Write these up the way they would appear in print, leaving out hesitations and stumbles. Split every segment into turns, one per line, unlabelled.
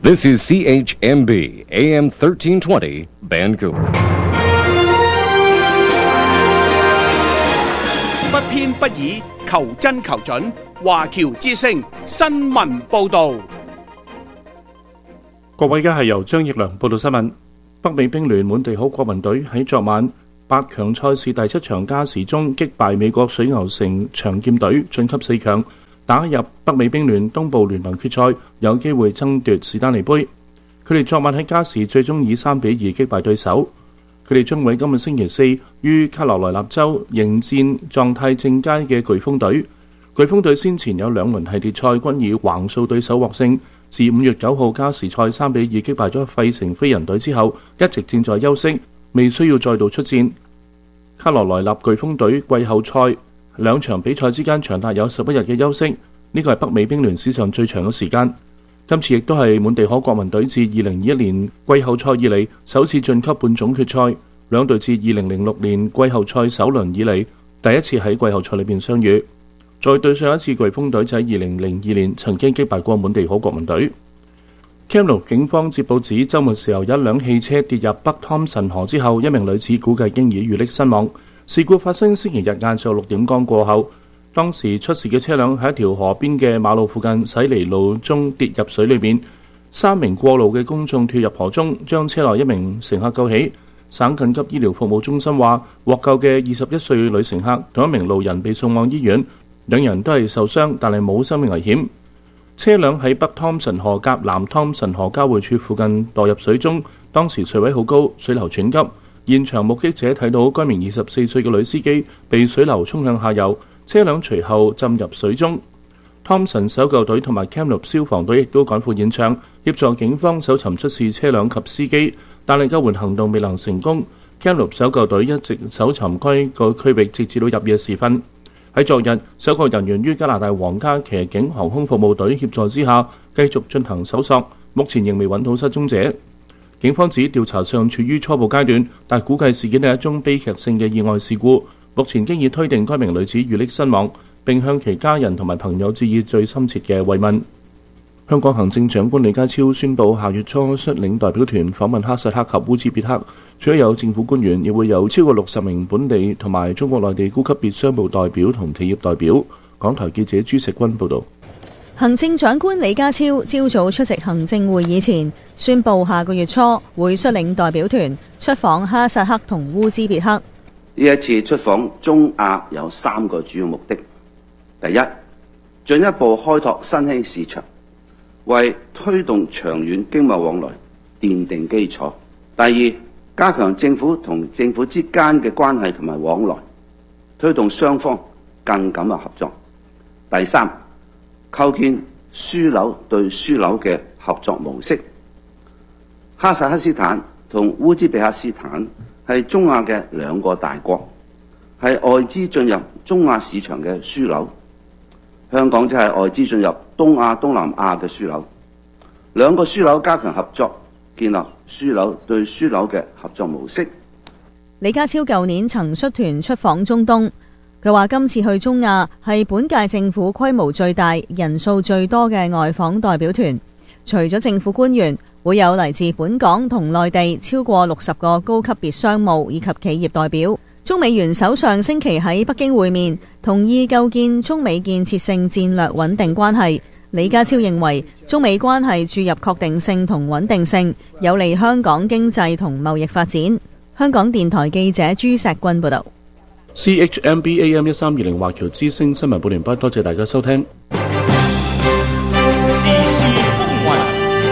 This is CHMB AM 1320 Vancouver。
不偏不倚，求真求準。華僑之聲新聞報導。
各位，而家係由張奕良報道新聞。北美冰聯滿地可國民隊喺昨晚8強賽事第7場加時中擊敗美國水牛城長劍隊，晉級4強，打入北美冰聯東部聯盟決賽，有機會爭奪史丹尼杯。佢哋昨晚喺加時最終以3-2擊敗對手。佢哋將會今日星期4於卡羅來納州迎戰狀態正佳嘅颶風隊。颶風隊先前有2輪系列賽均以橫掃對手獲勝，自5月9號加時賽3-2擊敗咗費城飛人隊之後，一直正在休息，未需要再度出戰。卡羅來納颶風隊季後賽2場比賽之間長達有11日嘅休息，呢個係北美冰聯史上最長嘅時間。今次亦都係滿地可國民隊自2021年季後賽以嚟首次晉級半總決賽，兩隊自2006年季後賽首輪以嚟第一次喺季後賽裏邊相遇。再對上一次颶風隊就喺2002年曾經擊敗過滿地可國民隊。Kamloops 警方接報指，週末時候有一輛汽車跌入北湯臣河之後，一名女子估計經已遇溺身亡。事故發生星期日晏晝6點剛過後，當時出事嘅車輛喺一條河邊嘅馬路附近駛離路中跌入水裏面，3名過路嘅公眾跳入河中，將車內一名乘客救起。省緊急醫療服務中心話，獲救嘅21歲女乘客同一名路人被送往醫院，兩人都係受傷，但係冇生命危險。車輛喺北湯臣河夾南湯臣河交匯處附近墮入水中，當時水位好高，水流湍急。現場目擊者睇到該名24歲嘅女司機被水流沖向下游，車輛隨後浸入水中。湯臣搜救隊同埋 Kamloops 消防隊亦都趕赴現場，協助警方搜尋出事車輛及司機，但係救援行動未能成功。Kamloops 搜救隊一直搜尋該個區域，直至到入夜時分。喺昨日，搜救人員於加拿大皇家騎警航空服務隊協助之下，繼續進行搜索，目前仍未揾到失蹤者。警方指調查尚處於初步階段，但估計事件係一宗悲劇性嘅意外事故。目前經已推定該名女子遇溺身亡，並向其家人同埋朋友致以最深切嘅慰問。香港行政長官李家超宣布，下月初率領代表團訪問哈薩克及烏茲別克，除咗有政府官員，亦會有超過60名本地同埋中國內地高級別商務代表同企業代表。港台記者朱錫君報導。
行政長官李家超朝早出席行政會議前，宣布下個月初會率領代表團出訪哈薩克同烏茲別克。
呢一次出訪中亞有3個主要目的：第一，進一步開拓新興市場，為推動長遠經貿往來奠定基礎；第二，加強政府同政府之間嘅關係同埋往來，推動雙方更緊密合作；第三，構建樞紐對樞紐嘅合作模式。哈薩克斯坦同烏茲別克斯坦係中亞嘅2個大國，係外資進入中亞市場嘅樞紐。香港就係外資進入東亞、東南亞嘅樞紐。2個樞紐加強合作，建立樞紐對樞紐嘅合作模式。
李家超舊年曾率團出訪中東，佢話今次去中亞係本屆政府規模最大、人數最多嘅外訪代表團。除咗政府官員，會有嚟自本港同內地超過60個高級別商務以及企業代表。中美元首上星期喺北京會面，同意構建中美建設性戰略穩定關係。李家超認為中美關係注入確定性同穩定性，有利香港經濟同貿易發展。香港電台記者朱錫君報道。
CHMB AM 1320華僑之聲新聞報完畢，多謝大家收聽。
時事風雲，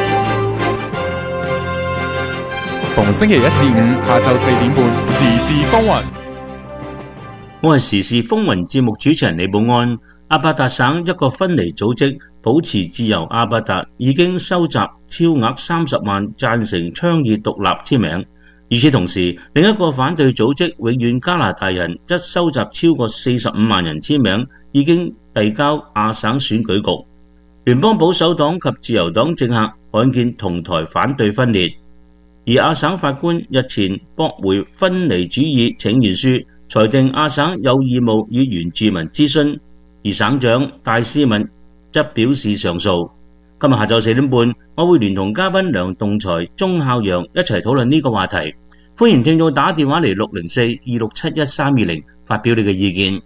逢星期1至5下晝4點半，時事風雲。
我係時事風雲節目主持人李寶安。阿伯達省一個分離組織保持自由阿伯達已經收集超額30萬贊成倡議獨立簽名。與此同時，另一個反對組織永遠加拿大人則收集超過45萬人簽名，已經遞交亞省選舉局。聯邦保守黨及自由黨政客罕見同台反對分裂，而亞省法官日前駁回分離主義請願書，裁定亞省有義務與原住民諮詢，而省長戴斯敏則表示上訴。 今日下晝4點半，我會聯同嘉賓梁棟才、鐘孝陽一齊討論呢個話題。歡迎聽眾打電話嚟604-267-1320發表你嘅意見。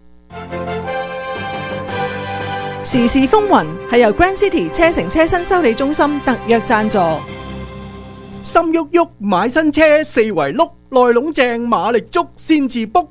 時事風雲係由 Grand City 車城車新修理中心特約贊助。
心喐喐買新車，四圍碌，內籠正馬力足先至 book。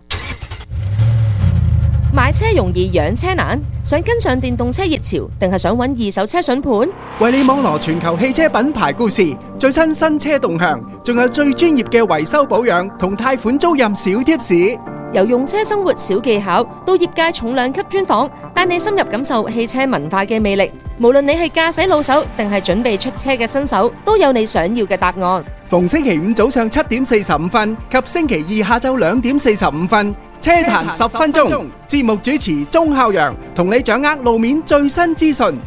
買車容易養車難，想跟上電動車熱潮，定係想揾二手車筍盤？
為你網羅全球汽車品牌故事、最新新車動向，仲有最專業嘅維修保養同貸款租賃小貼士。
由用車生活小技巧到業界重量級專訪，帶你深入感受汽車文化嘅魅力。無論你係駕駛老手定係準備出車嘅新手，都有你想要嘅答案。
逢星期五早上7點45分及星期二下晝2點45分，車壇10分鐘，節目主持鐘孝陽同你掌握路面最新資訊。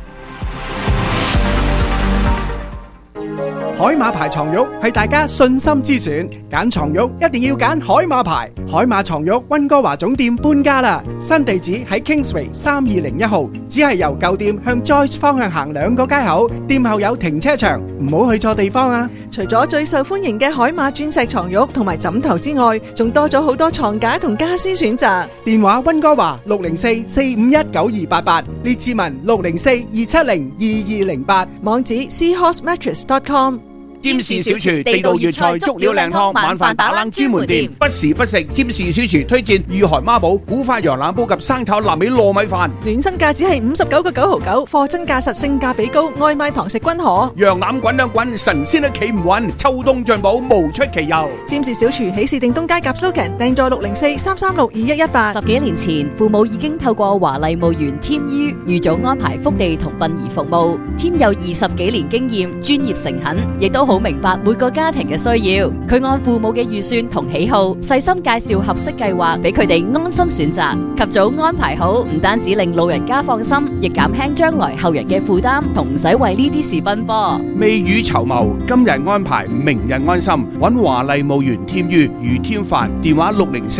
海馬牌床褥係大家信心之選，揀床褥一定要揀海馬牌。海馬床褥溫哥華總店搬家啦，新地址喺 Kingsway 3201號，只係由舊店向 Joyce 方向行2個街口，店後有停車場，唔好去錯地方啊！
除咗最受歡迎嘅海馬鑽石床褥同埋枕頭之外，仲多咗好多床架同家私選擇。
電話溫哥華604-451-9288，列治文604-270-2208，
網址 seahorsemattress.com。
占士小廚地道粵菜足料靚湯晚飯打冷專門店，不時不食。占士小廚推薦御寒孖寶、古法羊腩煲及生炒臘味糯米飯，
暖身價只係59個9毫9，貨真價實，性價比高，外賣堂食均可。
羊腩滾兩滾，神仙都企唔穩，秋冬進補無出其右。
占士小廚喜事定東街夾 Slogan， 訂座604-336-2118。
10幾年前，父母已經透過華麗墓園添於預早安排福地同殯儀服務。添有20幾年經驗，專業誠懇，亦都好明白每個家庭嘅需要。佢按父母嘅預算同喜好，細心介紹合適計劃俾佢哋安心選擇。及早安排好，唔單止令老人家放心，亦減輕將來後人嘅負擔，同唔使為呢啲事奔波。
未雨綢繆，今日安排，明日安心。揾華麗墓園添於余添凡，電話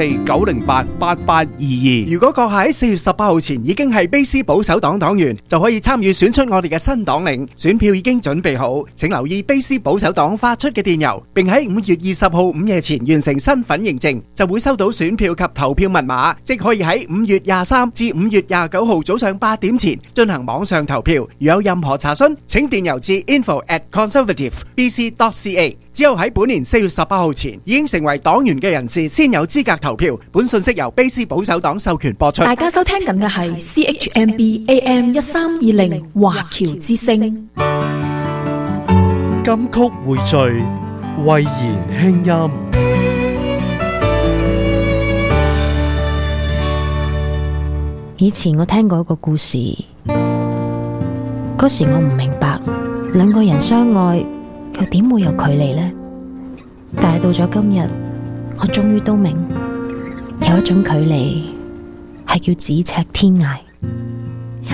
604-908-8822。如果閣下喺4月18號前已經係卑斯保守黨黨員，就可以參與選出我哋嘅新黨領。選票已經準備好，請留意卑斯保守黨發出嘅電郵，並喺5月20號午夜前完成身份認證，就會收到選票及投票密碼，即可以喺5月23至5月29號早上8點前進行網上投票。如有任何查詢，請電郵至 info@conservativebc.ca。只有喺本年4月18號前已經成為黨員嘅人士先有資格投票。本信息由卑斯保守黨授權播出。
大家收聽緊嘅係 CHMB AM 1320華僑之聲。
金曲匯聚，慧言輕音。
以前我聽過一個故事，嗰時我唔明白兩個人相愛又點會有距離呢？但係到咗今日，我終於都明有一種距離係叫咫尺天涯。